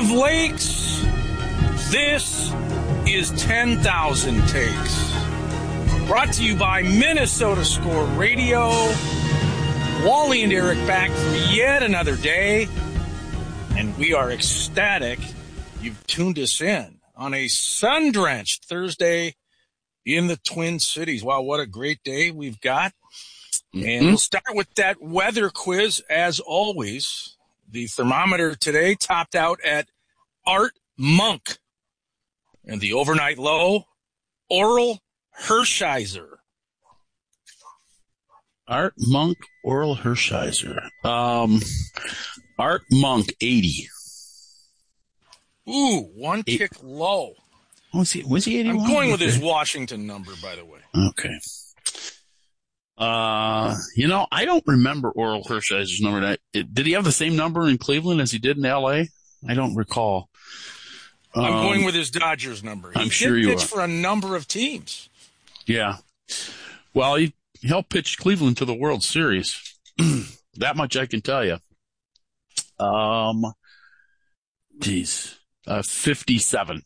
of lakes, this is 10,000 Takes. Brought to you by Minnesota Score Radio. Wally and Eric back for yet another day. And we are ecstatic you've tuned us in on a sun-drenched Thursday in the Twin Cities. Wow, what a great day we've got. And we'll start with that weather quiz as always. The thermometer today topped out at Art Monk. And the overnight low, Oral Hershiser. Art Monk, Oral Hershiser. Art Monk, 80. Ooh, one tick low. Was he 81? I'm going with his Washington number, by the way. Okay. I don't remember Oral Hershiser's number. Did he have the same number in Cleveland as he did in L.A.? I don't recall. I'm going with his Dodgers number. I'm sure you are. He did pitch for a number of teams. Yeah. Well, he helped pitch Cleveland to the World Series. That much I can tell you. 57.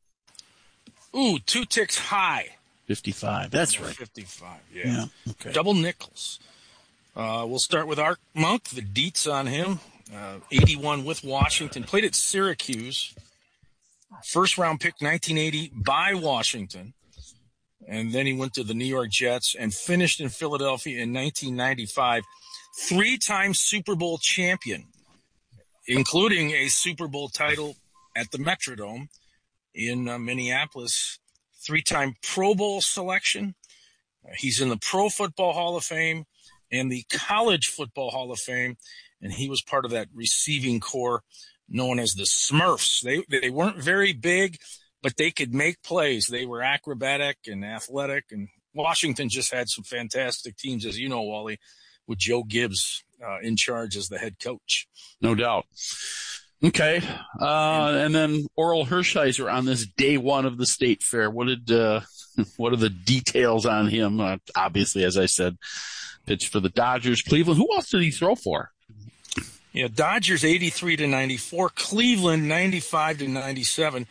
Ooh, two ticks high. 55. That's right. 55, yeah. Okay. Double nickels. We'll start with Art Monk, the deets on him. 81 with Washington. Played at Syracuse. First round pick 1980 by Washington. And then he went to the New York Jets and finished in Philadelphia in 1995. Three-time Super Bowl champion, including a Super Bowl title at the Metrodome in Minneapolis. Three-time Pro Bowl selection. He's in the Pro Football Hall of Fame and the College Football Hall of Fame, and he was part of that receiving corps known as the Smurfs. They weren't very big, but they could make plays. They were acrobatic and athletic, and Washington just had some fantastic teams, as you know, Wally, with Joe Gibbs in charge as the head coach. No doubt. Okay. And then Oral Hershiser on this day one of the State Fair. What are the details on him? Obviously, as I said, pitched for the Dodgers, Cleveland. Who else did he throw for? Yeah, Dodgers 83-94, Cleveland 95-97.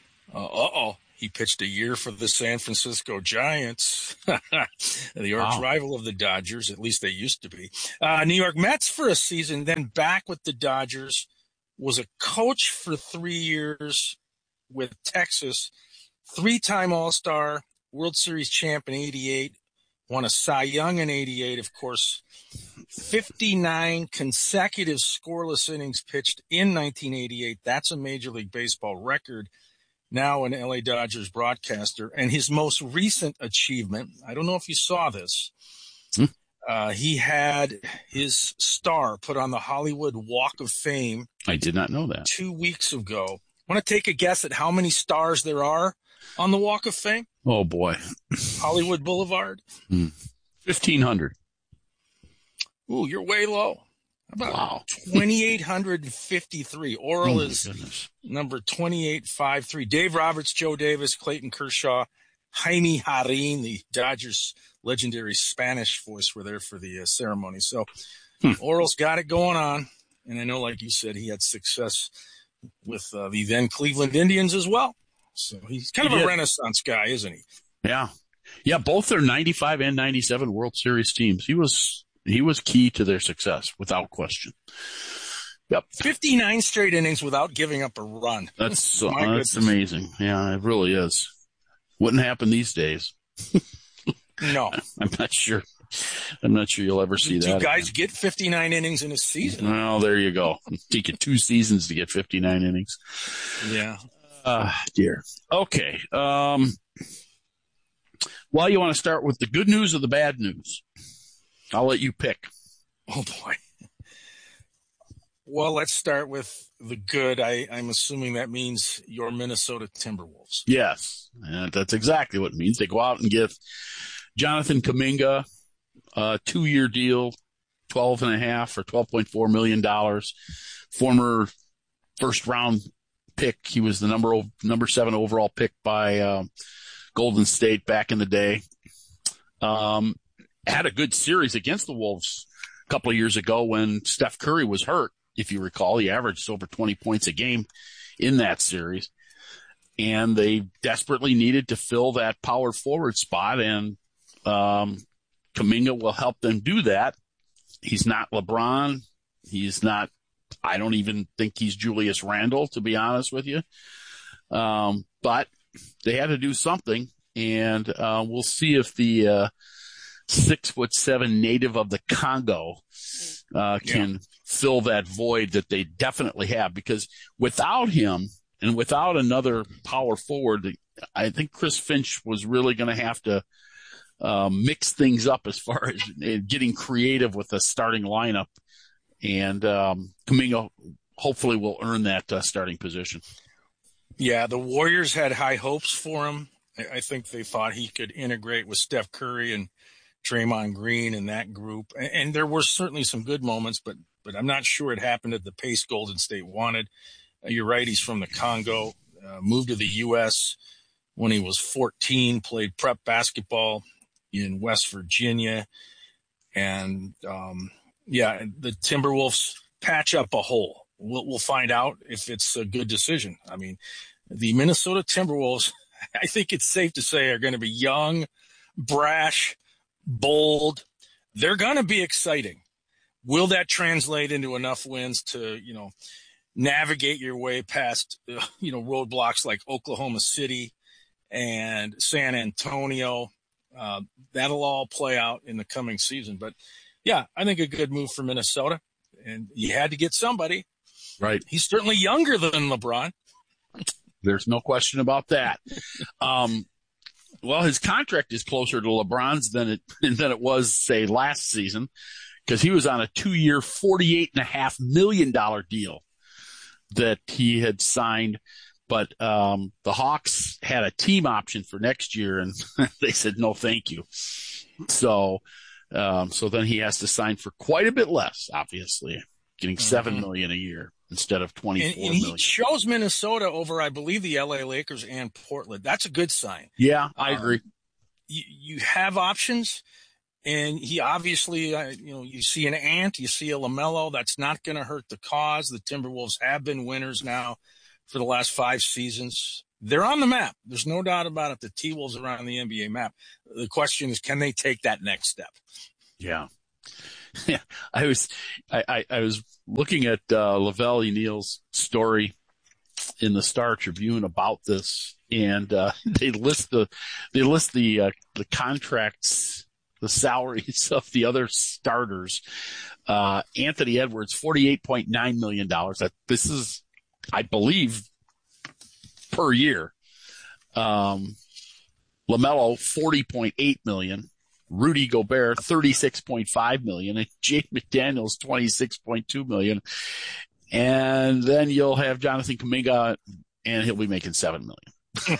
He pitched a year for the San Francisco Giants, the arch rival of the Dodgers. At least they used to be. New York Mets for a season, then back with the Dodgers. Was a coach for 3 years with Texas, three-time All-Star, World Series champ in 88, won a Cy Young in 88, of course, 59 consecutive scoreless innings pitched in 1988. That's a Major League Baseball record. Now an LA Dodgers broadcaster. And his most recent achievement, I don't know if you saw this, he had his star put on the Hollywood Walk of Fame. I did not know that. 2 weeks ago. Want to take a guess at how many stars there are on the Walk of Fame? Oh, boy. Hollywood Boulevard? 1,500. Ooh, you're way low. How about 2,853. Oral is number 2853. Dave Roberts, Joe Davis, Clayton Kershaw, Jaime Jarrín, the Dodgers' legendary Spanish voice, were there for the ceremony. So Oral's got it going on. And I know, like you said, he had success with the then Cleveland Indians as well. So he's kind of a renaissance guy, isn't he? Yeah. Yeah, both their 95 and 97 World Series teams. He was key to their success, without question. Yep. 59 straight innings without giving up a run. That's amazing. Yeah, it really is. Wouldn't happen these days. No. I'm not sure you'll ever see that. Do guys get 59 innings in a season? Well, there you go. Take it 2 seasons to get 59 innings. Yeah. Dear. Okay. Well, you want to start with the good news or the bad news? I'll let you pick. Oh, boy. Well, let's start with the good. I'm assuming that means your Minnesota Timberwolves. Yes, that's exactly what it means. They go out and give Jonathan Kuminga a 2-year deal, $12.5 or $12.4 million. Former first-round pick. He was the number 7 overall pick by Golden State back in the day. Had a good series against the Wolves a couple of years ago when Steph Curry was hurt. If you recall, he averaged over 20 points a game in that series. And they desperately needed to fill that power forward spot, and Kuminga will help them do that. He's not LeBron. He's not, I don't even think he's Julius Randle, to be honest with you. But they had to do something, and we'll see if the 6'7" native of the Congo can fill that void that they definitely have, because without him and without another power forward, I think Chris Finch was really going to have to mix things up as far as getting creative with the starting lineup. And Kuminga hopefully will earn that starting position. Yeah, the Warriors had high hopes for him. I think they thought he could integrate with Steph Curry and Draymond Green in that group. And there were certainly some good moments, but I'm not sure it happened at the pace Golden State wanted. You're right, he's from the Congo, moved to the U.S. when he was 14, played prep basketball in West Virginia. And, the Timberwolves patch up a hole. We'll find out if it's a good decision. I mean, the Minnesota Timberwolves, I think it's safe to say, are going to be young, brash, bold. They're going to be exciting. Will that translate into enough wins to, navigate your way past, roadblocks like Oklahoma City and San Antonio? That'll all play out in the coming season. But, yeah, I think a good move for Minnesota. And you had to get somebody. Right. He's certainly younger than LeBron. There's no question about that. Well, his contract is closer to LeBron's than it was, say, last season, because he was on a 2-year, $48.5 million deal that he had signed. But the Hawks had a team option for next year, and they said, no, thank you. So then he has to sign for quite a bit less, obviously, getting $7 million a year instead of $24 million. And he chose Minnesota over, I believe, the LA Lakers and Portland. That's a good sign. Yeah, I agree. You have options, and he obviously, you see an Ant, you see a LaMelo. That's not going to hurt the cause. The Timberwolves have been winners now for the last 5 seasons. They're on the map. There's no doubt about it. The T-Wolves are on the NBA map. The question is, can they take that next step? Yeah. Yeah. I was looking at Lavelle Neal's story in the Star Tribune about this, and they list the contracts, the salaries of the other starters. Anthony Edwards, $48.9 million. This is, I believe, per year. LaMelo, $40.8 million. Rudy Gobert, $36.5 million. And Jake McDaniels, $26.2 million. And then you'll have Jonathan Kuminga, and he'll be making $7 million.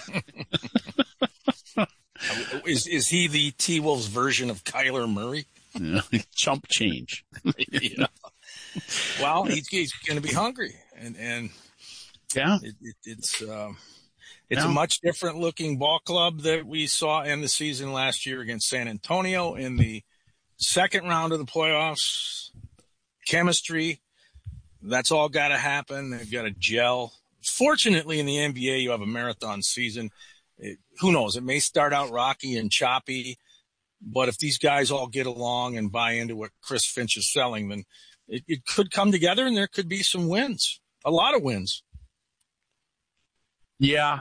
Is he the T-Wolves version of Kyler Murray? Chump change. Well, he's going to be hungry, and yeah, it's a much different looking ball club that we saw in the season last year against San Antonio in the second round of the playoffs. Chemistry, that's all got to happen. They've got to gel. Fortunately, in the NBA, you have a marathon season. Who knows? It may start out rocky and choppy, but if these guys all get along and buy into what Chris Finch is selling, then it could come together, and there could be some wins, a lot of wins. Yeah.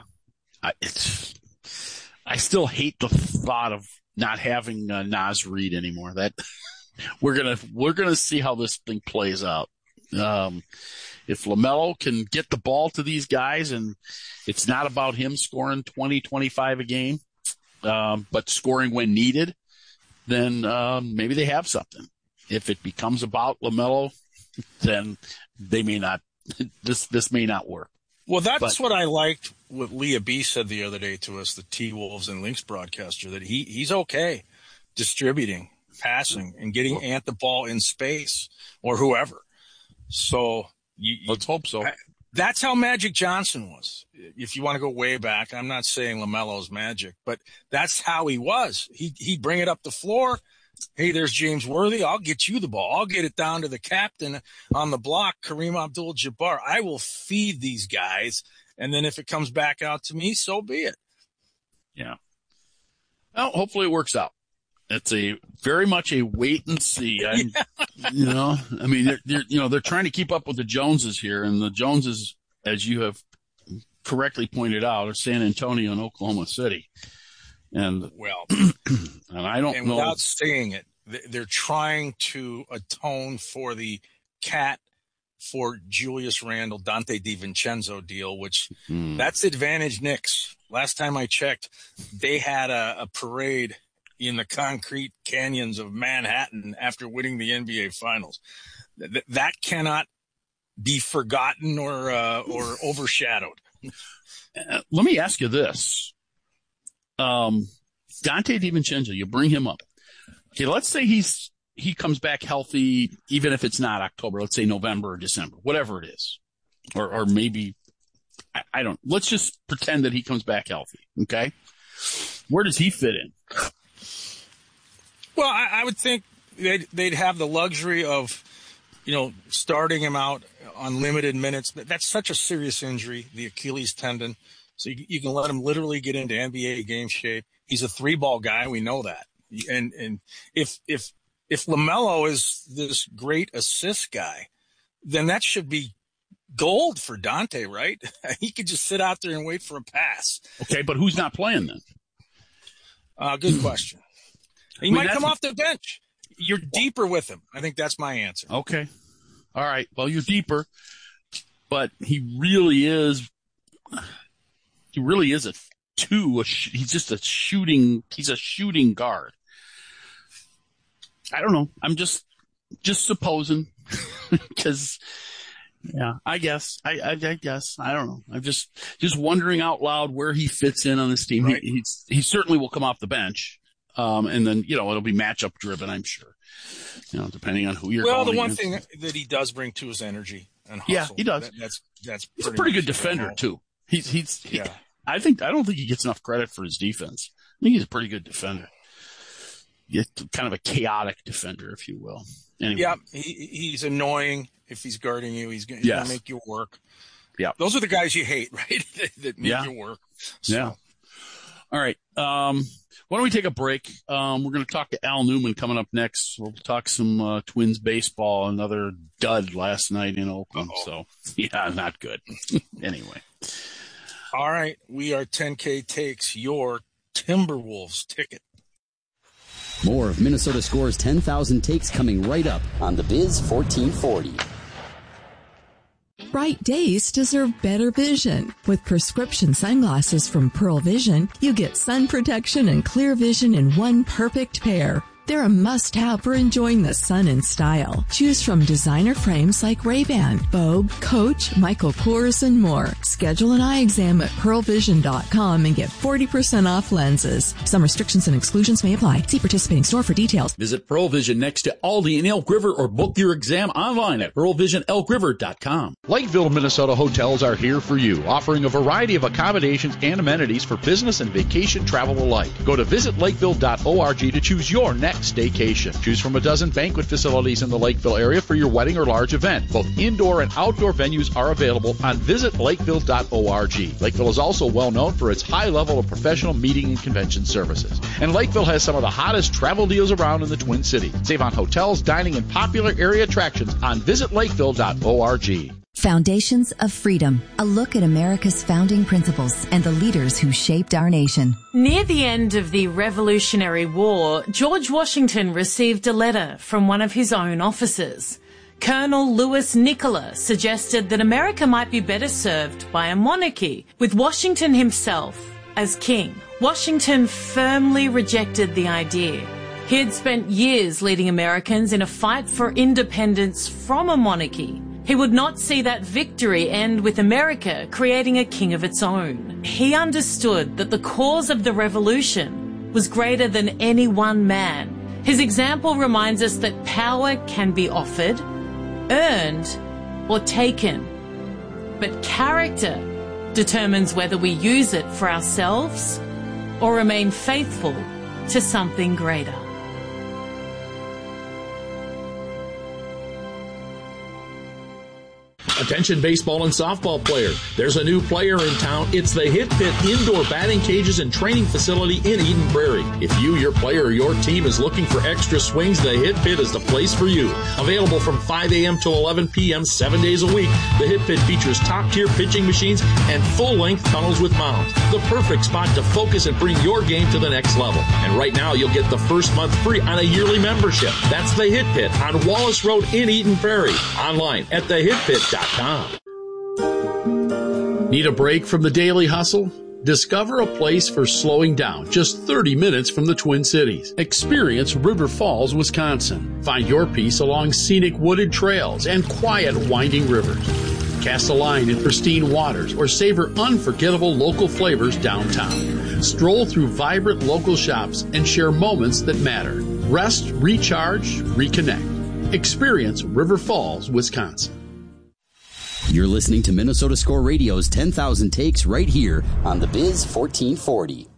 I still hate the thought of not having Naz Reid anymore. That we're gonna see how this thing plays out. If LaMelo can get the ball to these guys, and it's not about him scoring 20, 25 a game, but scoring when needed, then maybe they have something. If it becomes about LaMelo, then they may not. This may not work. Well, that's what I liked what Leah B said the other day to us, the T-Wolves and Lynx broadcaster, that he's okay distributing, passing, and getting Ant the ball in space or whoever. So let's hope so. That's how Magic Johnson was. If you want to go way back, I'm not saying LaMelo's Magic, but that's how he was. He'd bring it up the floor, Hey, there's James Worthy. I'll get you the ball. I'll get it down to the captain on the block, Kareem Abdul-Jabbar. I will feed these guys, and then if it comes back out to me, so be it. Yeah. Well, hopefully it works out. It's very much a wait and see. They're trying to keep up with the Joneses here, and the Joneses, as you have correctly pointed out, are San Antonio and Oklahoma City. And and I don't know. Without saying it, they're trying to atone for the cat for Julius Randle, Dante DiVincenzo deal, which that's advantage Knicks. Last time I checked, they had a parade in the concrete canyons of Manhattan after winning the NBA Finals. That cannot be forgotten or overshadowed. Let me ask you this. Dante DiVincenzo, you bring him up. Okay, let's say he comes back healthy, even if it's not October, let's say November or December, whatever it is. Or maybe, I don't, let's just pretend that he comes back healthy, okay? Where does he fit in? Well, I would think they'd have the luxury of, starting him out on limited minutes. That's such a serious injury, the Achilles tendon. So you can let him literally get into NBA game shape. He's a 3-ball guy. We know that. And if LaMelo is this great assist guy, then that should be gold for Dante, right? He could just sit out there and wait for a pass. Okay, but who's not playing then? Good question. He might come off the bench. You're deeper with him. I think that's my answer. Okay. All right. Well, you're deeper, but he really is a 2. He's just he's a shooting guard. I don't know. I'm just supposing because, I guess. I guess. I don't know. I'm just wondering out loud where he fits in on this team. Right. He certainly will come off the bench. And then, it'll be matchup driven, I'm sure, depending on who you're going against. Well, the one thing that he does bring to is energy and hustle. Yeah, he does. He's a pretty good defender too. I don't think he gets enough credit for his defense. I think he's a pretty good defender. He's kind of a chaotic defender, if you will. Anyway. Yeah, he's annoying if he's guarding you. He's going to make you work. Yeah. Those are the guys you hate, right? that make you work. So. Yeah. All right. Why don't we take a break? We're going to talk to Al Newman coming up next. We'll talk some Twins baseball, another dud last night in Oakland. So, not good. Anyway. All right. We are 10K Takes, your Timberwolves ticket. More of Minnesota Score's 10,000 takes coming right up on the Biz 1440. Bright days deserve better vision. With prescription sunglasses from Pearl Vision, you get sun protection and clear vision in one perfect pair. They're a must-have for enjoying the sun in style. Choose from designer frames like Ray-Ban, Vogue, Coach, Michael Kors, and more. Schedule an eye exam at pearlvision.com and get 40% off lenses. Some restrictions and exclusions may apply. See participating store for details. Visit Pearl Vision next to Aldi in Elk River or book your exam online at pearlvisionelkriver.com. Lakeville, Minnesota hotels are here for you, offering a variety of accommodations and amenities for business and vacation travel alike. Go to visitlakeville.org to choose your next staycation. Choose from a dozen banquet facilities in the Lakeville area for your wedding or large event. Both indoor and outdoor venues are available on visitlakeville.org. Lakeville is also well known for its high level of professional meeting and convention services. And Lakeville has some of the hottest travel deals around in the Twin Cities. Save on hotels, dining, and popular area attractions on visitlakeville.org. Foundations of Freedom, a look at America's founding principles and the leaders who shaped our nation. Near the end of the Revolutionary War, George Washington received a letter from one of his own officers. Colonel Louis Nicola suggested that America might be better served by a monarchy, with Washington himself as king. Washington firmly rejected the idea. He had spent years leading Americans in a fight for independence from a monarchy. He would not see that victory end with America creating a king of its own. He understood that the cause of the revolution was greater than any one man. His example reminds us that power can be offered, earned, or taken. But character determines whether we use it for ourselves or remain faithful to something greater. Attention baseball and softball player. There's a new player in town. It's the Hit Pit Indoor Batting Cages and Training Facility in Eden Prairie. If you, your player, or your team is looking for extra swings, the Hit Pit is the place for you. Available from 5 a.m. to 11 p.m. 7 days a week, the Hit Pit features top-tier pitching machines and full-length tunnels with mounds. The perfect spot to focus and bring your game to the next level. And right now, you'll get the first month free on a yearly membership. That's the Hit Pit on Wallace Road in Eden Prairie. Online at thehitpit.com. Need a break from the daily hustle? Discover a place for slowing down just 30 minutes from the Twin Cities. Experience River Falls, Wisconsin. Find your peace along scenic wooded trails and quiet winding rivers. Cast a line in pristine waters or savor unforgettable local flavors downtown. Stroll through vibrant local shops and share moments that matter. Rest, recharge, reconnect. Experience River Falls, Wisconsin. You're listening to Minnesota Score Radio's 10,000 Takes right here on the Biz 1440.